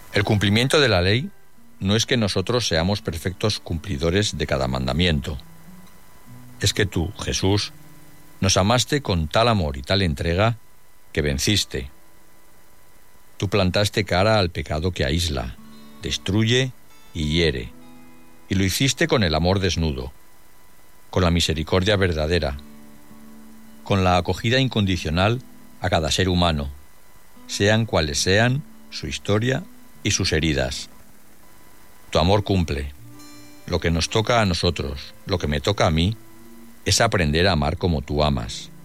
El cumplimiento de la ley no es que nosotros seamos perfectos cumplidores de cada mandamiento. Es que tú, Jesús, nos amaste con tal amor y tal entrega que venciste. Tú plantaste cara al pecado que aísla, destruye y hiere, y lo hiciste con el amor desnudo, con la misericordia verdadera, con la acogida incondicional a cada ser humano, sean cuales sean su historia y sus heridas. Tu amor cumple. Lo que nos toca a nosotros, lo que me toca a mí, es aprender a amar como tú amas.